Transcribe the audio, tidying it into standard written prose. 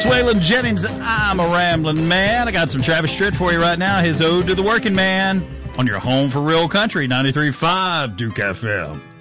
Waylon Jennings, I'm a rambling man. I got some Travis Tritt for you right now. His Ode to the Working Man on your home for real country, 93.5 Duke FM.